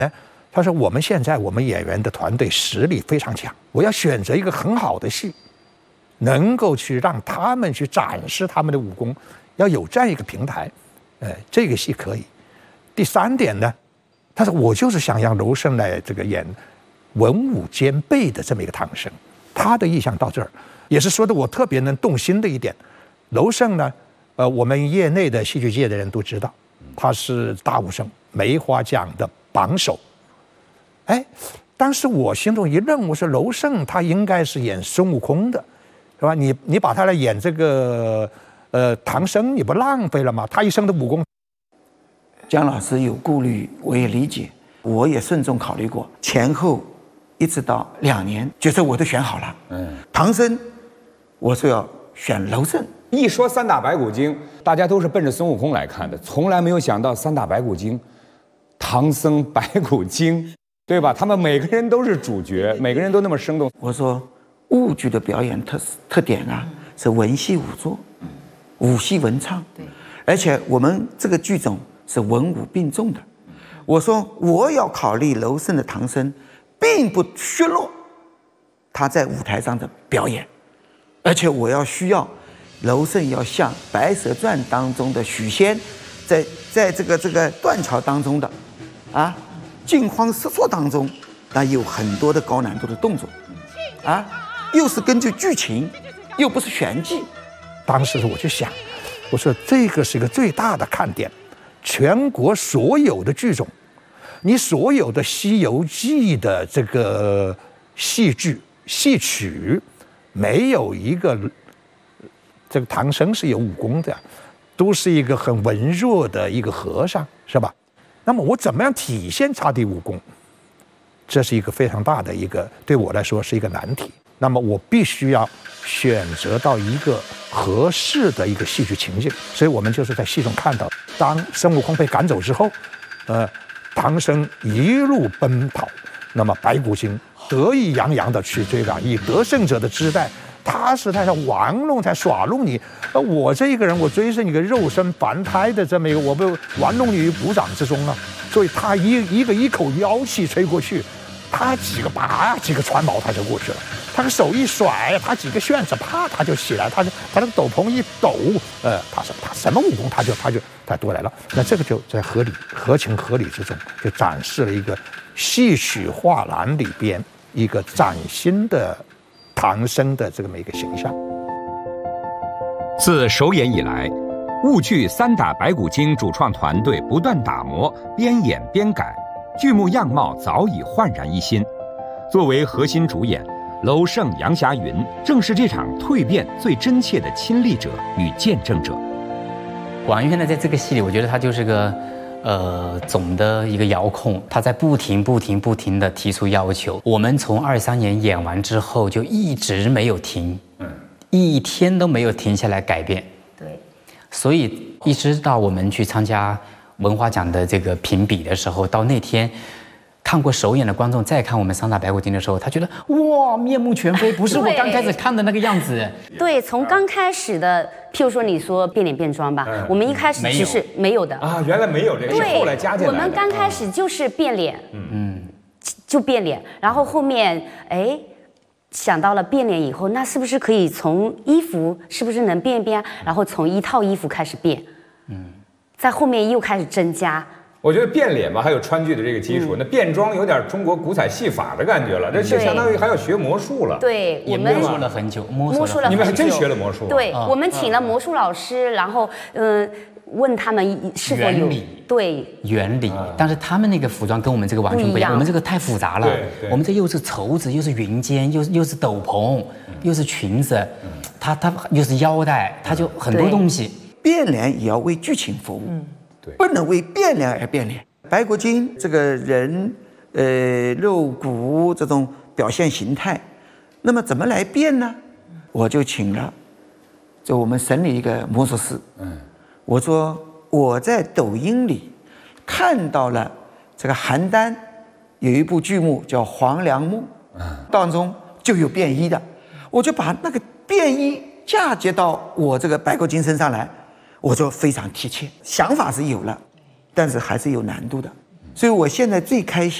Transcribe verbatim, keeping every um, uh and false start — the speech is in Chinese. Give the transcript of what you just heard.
哎，他说我们现在我们演员的团队实力非常强，我要选择一个很好的戏，能够去让他们去展示他们的武功，要有这样一个平台，呃，这个戏可以。第三点呢，他说我就是想让娄胜来这个演文武兼备的这么一个唐僧，他的意向到这儿，也是说的我特别能动心的一点。娄胜呢，呃，我们业内的戏剧界的人都知道，他是大武生梅花奖的榜首。哎，当时我心中一愣，我说娄胜他应该是演孙悟空的，是吧？你你把他来演这个呃唐僧，你不浪费了吗？他一生的武功。 姜老师有顾虑，我也理解，我也慎重考虑过，前后一直到两年，角色我都选好了。嗯，唐僧，我说要选娄胜。 一说三打白骨精，大家都是奔着孙悟空来看的，从来没有想到三打白骨精，唐僧白骨精，对吧？他们每个人都是主角，每个人都那么生动。 我说豫剧的表演特特点啊，是文戏武作，武戏文唱，对，而且我们这个剧种是文武并重的。我说我要考虑娄胜的唐僧，并不削弱他在舞台上的表演，而且我要需要娄胜要像《白蛇传》当中的许仙，在在这个这个断桥当中的啊惊慌失措当中，那有很多的高难度的动作啊，又是根据剧情，又不是玄机。 当时我就想，我说这个是一个最大的看点，全国所有的剧种，你所有的《西游记》的这个戏剧戏曲，没有一个这个唐僧是有武功的，都是一个很文弱的一个和尚，是吧？那么我怎么样体现他的武功？这是一个非常大的一个，对我来说是一个难题。那么我必须要选择到一个合适的一个戏剧情境，所以我们就是在戏中看到，当孙悟空被赶走之后，呃，唐僧一路奔跑，那么白骨精得意洋洋的去追赶，以得胜者的姿态。他是在玩弄，在耍弄你。呃，我这一个人，我追是你个肉身凡胎的这么一个，我不玩弄你于股掌之中啊。所以他一一个一口妖气吹过去，他几个拔几个船锚他就过去了。他个手一甩，他几个旋子啪他就起来，他就他那个斗篷一抖，呃，他是他什么武功他就他就他多来了。那这个就在合理合情合理之中，就展示了一个戏曲画栏里边一个崭新的唐僧的这么一个形象。 自首演以来，豫剧三打白骨精主创团队不断打磨，边演边改，剧目样貌早已焕然一新。作为核心主演，娄胜、杨霞云正是这场蜕变最真切的亲历者与见证者。 王源呢，在这个戏里，我觉得他就是个呃总的一个遥控，他在不停不停不停地提出要求。我们从二三年演完之后，就一直没有停，嗯，一天都没有停下来改变。对，所以一直到我们去参加文华奖的这个评比的时候，到那天。看过首演的观众再看我们三打白骨精的时候，他觉得哇面目全非，不是我刚开始看的那个样子。 对，从刚开始的，譬如说你说变脸变装吧，嗯、我们一开始其实没有的啊，原来没有这个，是后来加进来的。 我们刚开始就是变脸，嗯嗯，就变脸，然后后面哎想到了变脸以后，那是不是可以从衣服是不是能变一变？然后从一套衣服开始变，嗯，在后面又开始增加。 我觉得变脸嘛，还有川剧的这个基础，嗯、那变装有点中国古彩戏法的感觉了，这就相当于还要学魔术了。 对，我们摸索了很久，摸索了很久， 你们还真学了魔术、啊。 对，嗯、我们请了魔术老师，然后嗯、呃，问他们是否有原理对原理、嗯，但是他们那个服装跟我们这个完全不一样，我们这个太复杂了。我们这又是绸子，又是云肩，又又是斗篷，嗯、又是裙子，嗯、它它又是腰带，它就很多东西。 变脸也要为剧情服务，嗯，对，不能为变脸而变脸。白骨精这个人，呃，肉骨这种表现形态，那么怎么来变呢？我就请了，就我们省里一个魔术师，嗯，我说我在抖音里看到了这个邯郸有一部剧目叫《黄粱梦》，嗯，当中就有变衣的，我就把那个变衣嫁接到我这个白骨精身上来，我就非常贴切，想法是有了。但是还是有难度的， 所以我现在最开心。